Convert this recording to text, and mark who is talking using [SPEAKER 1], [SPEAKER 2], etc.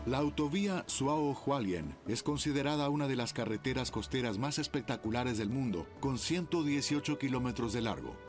[SPEAKER 1] La autovía Suao-Hualien es considerada una de las carreteras costeras más espectaculares del mundo, con 118 kilómetros de largo.